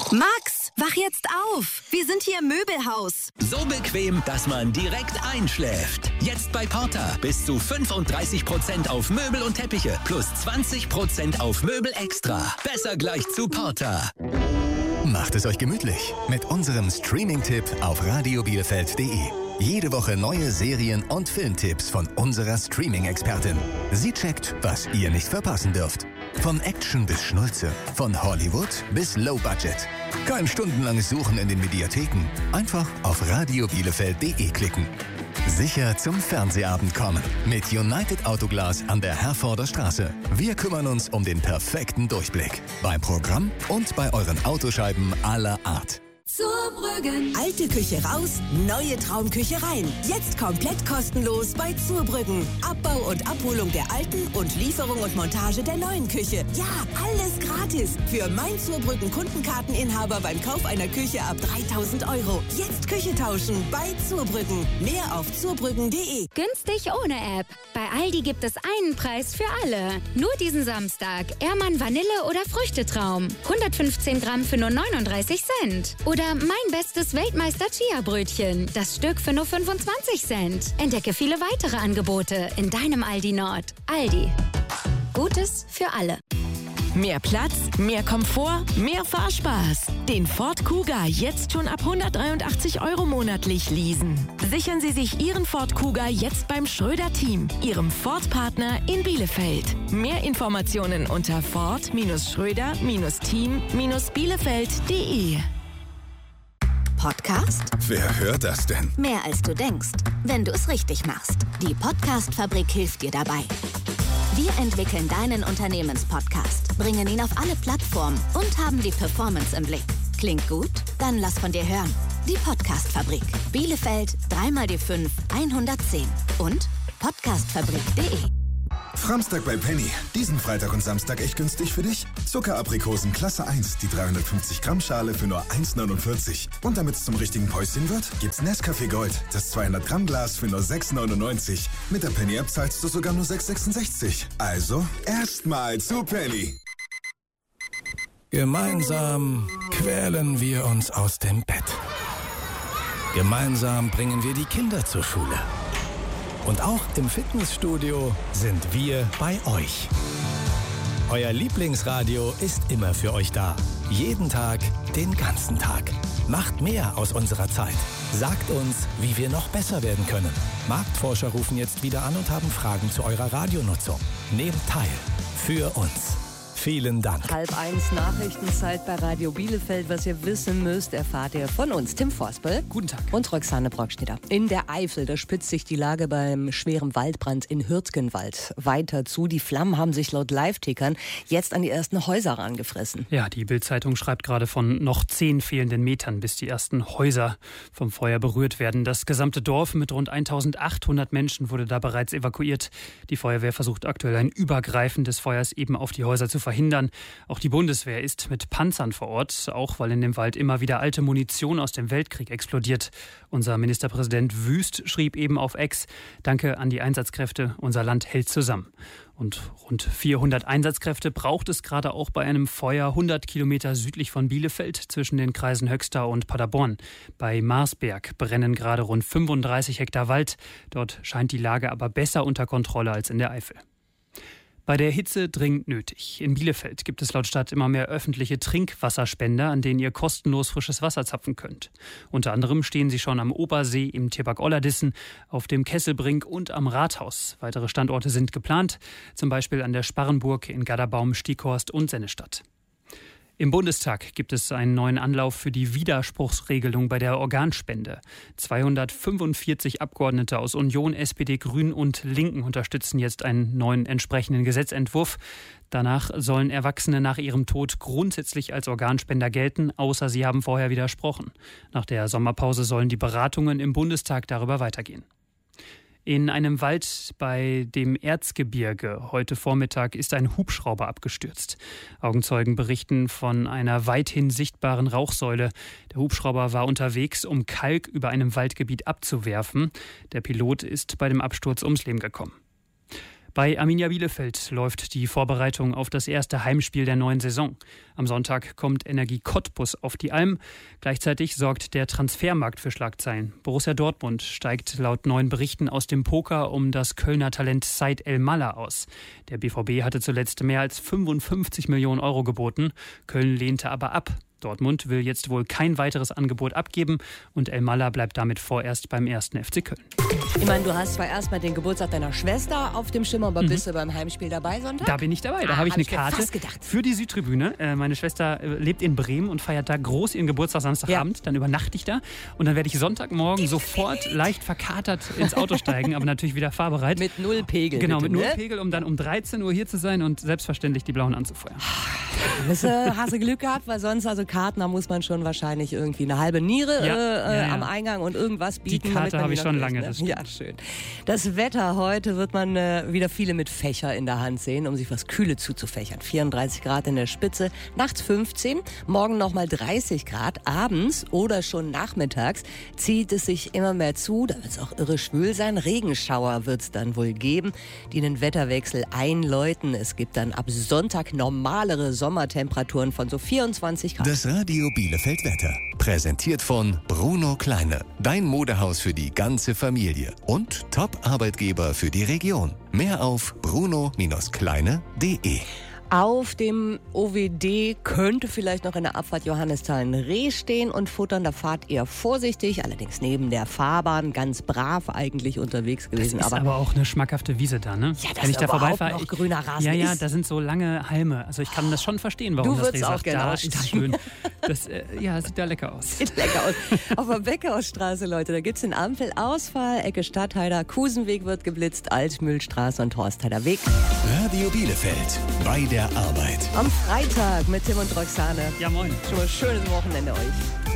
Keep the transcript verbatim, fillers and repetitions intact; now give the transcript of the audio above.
Max, wach jetzt auf. Wir sind hier im Möbelhaus. So bequem, dass man direkt einschläft. Jetzt bei Porter bis zu fünfunddreißig Prozent auf Möbel und Teppiche plus zwanzig Prozent auf Möbel extra. Besser gleich zu Porter. Macht es euch gemütlich mit unserem Streaming-Tipp auf radio bielefeld punkt de. Jede Woche neue Serien- und Filmtipps von unserer Streaming-Expertin. Sie checkt, was ihr nicht verpassen dürft. Von Action bis Schnulze, von Hollywood bis Low Budget. Kein stundenlanges Suchen in den Mediatheken. Einfach auf radio bielefeld punkt de klicken. Sicher zum Fernsehabend kommen. Mit United Autoglas an der Herforder Straße. Wir kümmern uns um den perfekten Durchblick. Beim Programm und bei euren Autoscheiben aller Art. Zurbrüggen. Alte Küche raus, neue Traumküche rein. Jetzt komplett kostenlos bei Zurbrüggen. Abbau und Abholung der alten und Lieferung und Montage der neuen Küche. Ja, alles gratis. Für mein Zurbrüggen Kundenkarteninhaber beim Kauf einer Küche ab dreitausend Euro. Jetzt Küche tauschen bei Zurbrüggen. Mehr auf zurbrüggen punkt de. Günstig ohne App. Bei Aldi gibt es einen Preis für alle. Nur diesen Samstag. Ehrmann Vanille oder Früchtetraum. hundertfünfzehn Gramm für nur neununddreißig Cent. Oder mein bestes Weltmeister-Chia-Brötchen. Das Stück für nur fünfundzwanzig Cent. Entdecke viele weitere Angebote in deinem Aldi Nord. Aldi. Gutes für alle. Mehr Platz, mehr Komfort, mehr Fahrspaß. Den Ford Kuga jetzt schon ab hundertdreiundachtzig Euro monatlich leasen. Sichern Sie sich Ihren Ford Kuga jetzt beim Schröder-Team, Ihrem Ford-Partner in Bielefeld. Mehr Informationen unter ford-schröder-team-bielefeld punkt de. Podcast? Wer hört das denn? Mehr als du denkst, wenn du es richtig machst. Die Podcast-Fabrik hilft dir dabei. Wir entwickeln deinen Unternehmenspodcast, bringen ihn auf alle Plattformen und haben die Performance im Blick. Klingt gut? Dann lass von dir hören. Die Podcast-Fabrik. Bielefeld, drei mal die fünf, hundertzehn und podcastfabrik punkt de. Framstag bei Penny. Diesen Freitag und Samstag echt günstig für dich. Zuckeraprikosen Klasse eins, die dreihundertfünfzig Gramm Schale für nur eins neunundvierzig. Und damit es zum richtigen Päuschen wird, gibt's Nescafé Gold, das zweihundert Gramm Glas für nur sechs neunundneunzig. Mit der Penny App zahlst du sogar nur sechs sechsundsechzig. Also erstmal zu Penny. Gemeinsam quälen wir uns aus dem Bett. Gemeinsam bringen wir die Kinder zur Schule. Und auch im Fitnessstudio sind wir bei euch. Euer Lieblingsradio ist immer für euch da. Jeden Tag, den ganzen Tag. Macht mehr aus unserer Zeit. Sagt uns, wie wir noch besser werden können. Marktforscher rufen jetzt wieder an und haben Fragen zu eurer Radionutzung. Nehmt teil. Für uns. Vielen Dank. Halb eins Nachrichtenzeit bei Radio Bielefeld. Was ihr wissen müsst, erfahrt ihr von uns. Tim Forspel. Guten Tag. Und Roxane Brockschnitter. In der Eifel, da spitzt sich die Lage beim schweren Waldbrand in Hürtgenwald weiter zu. Die Flammen haben sich laut Live-Tickern jetzt an die ersten Häuser angefressen. Ja, die Bild-Zeitung schreibt gerade von noch zehn fehlenden Metern, bis die ersten Häuser vom Feuer berührt werden. Das gesamte Dorf mit rund eintausendachthundert Menschen wurde da bereits evakuiert. Die Feuerwehr versucht aktuell ein Übergreifen des Feuers eben auf die Häuser zu verhindern. Auch die Bundeswehr ist mit Panzern vor Ort, auch weil in dem Wald immer wieder alte Munition aus dem Weltkrieg explodiert. Unser Ministerpräsident Wüst schrieb eben auf X: Danke an die Einsatzkräfte, unser Land hält zusammen. Und rund vierhundert Einsatzkräfte braucht es gerade auch bei einem Feuer hundert Kilometer südlich von Bielefeld zwischen den Kreisen Höxter und Paderborn. Bei Marsberg brennen gerade rund fünfunddreißig Hektar Wald. Dort scheint die Lage aber besser unter Kontrolle als in der Eifel. Bei der Hitze dringend nötig. In Bielefeld gibt es laut Stadt immer mehr öffentliche Trinkwasserspender, an denen ihr kostenlos frisches Wasser zapfen könnt. Unter anderem stehen sie schon am Obersee, im Tierpark-Ollerdissen, auf dem Kesselbrink und am Rathaus. Weitere Standorte sind geplant, zum Beispiel an der Sparrenburg, in Gadderbaum, Stieghorst und Sennestadt. Im Bundestag gibt es einen neuen Anlauf für die Widerspruchsregelung bei der Organspende. zweihundertfünfundvierzig Abgeordnete aus Union, S P D, Grünen und Linken unterstützen jetzt einen neuen entsprechenden Gesetzentwurf. Danach sollen Erwachsene nach ihrem Tod grundsätzlich als Organspender gelten, außer sie haben vorher widersprochen. Nach der Sommerpause sollen die Beratungen im Bundestag darüber weitergehen. In einem Wald bei dem Erzgebirge heute Vormittag ist ein Hubschrauber abgestürzt. Augenzeugen berichten von einer weithin sichtbaren Rauchsäule. Der Hubschrauber war unterwegs, um Kalk über einem Waldgebiet abzuwerfen. Der Pilot ist bei dem Absturz ums Leben gekommen. Bei Arminia Bielefeld läuft die Vorbereitung auf das erste Heimspiel der neuen Saison. Am Sonntag kommt Energie Cottbus auf die Alm. Gleichzeitig sorgt der Transfermarkt für Schlagzeilen. Borussia Dortmund steigt laut neuen Berichten aus dem Poker um das Kölner Talent Said El-Mallah aus. Der B V B hatte zuletzt mehr als fünfundfünfzig Millionen Euro geboten. Köln lehnte aber ab. Dortmund will jetzt wohl kein weiteres Angebot abgeben und El-Mallah bleibt damit vorerst beim ersten F C Köln. Ich meine, du hast zwar erstmal den Geburtstag deiner Schwester auf dem Schirm, aber mhm. bist du beim Heimspiel dabei Sonntag? Da bin ich dabei, da ah, habe ich hab eine ich Karte für die Südtribüne. Äh, meine Schwester äh, lebt in Bremen und feiert da groß ihren Geburtstag Samstagabend. Ja. Dann übernachte ich da und dann werde ich Sonntagmorgen sofort leicht verkatert ins Auto steigen, aber natürlich wieder fahrbereit. Mit null Pegel. Genau, bitte, mit null ne? Pegel, um dann um dreizehn Uhr hier zu sein und selbstverständlich die Blauen anzufeuern. Hast du, hast du Glück gehabt, weil sonst also Karten, da muss man schon wahrscheinlich irgendwie eine halbe Niere ja, äh, ja, ja. am Eingang und irgendwas bieten. Die Karte habe ich schon lange. Ne? Ja, schön. Das Wetter heute wird man äh, wieder viele mit Fächer in der Hand sehen, um sich was Kühle zuzufächern. vierunddreißig Grad in der Spitze, nachts fünfzehn, morgen nochmal dreißig Grad, abends oder schon nachmittags zieht es sich immer mehr zu, da wird es auch irre schwül sein. Regenschauer wird es dann wohl geben, die den Wetterwechsel einläuten. Es gibt dann ab Sonntag normalere Sommertemperaturen von so vierundzwanzig Grad. Das Radio Bielefeld Wetter. Präsentiert von Bruno Kleine. Dein Modehaus für die ganze Familie. Und Top-Arbeitgeber für die Region. Mehr auf bruno Kleine punkt de. Auf dem O W D könnte vielleicht noch in der Abfahrt Johannisthal ein Reh stehen und futtern. Da fahrt ihr vorsichtig, allerdings neben der Fahrbahn, ganz brav eigentlich unterwegs gewesen. Das ist aber, aber auch eine schmackhafte Wiese da, ne? Ja, das Wenn ich ist da vorbeifahre, noch ich, grüner Rasen Ja, ja, ist. da sind so lange Halme. Also ich kann das schon verstehen, warum du das Reh auch sagt, gerne da ist aussteigen. schön. Das, äh, ja, sieht da lecker aus. Sieht lecker aus. Auf der Beckhausstraße, Leute, da gibt es den Ampelausfall, Ecke Stadtheider, Kusenweg wird geblitzt, Altmühlstraße und Horstheider Weg. Radio Bielefeld, bei der Arbeit. Am Freitag mit Tim und Roxane. Ja, moin. Schon mal schönes Wochenende euch.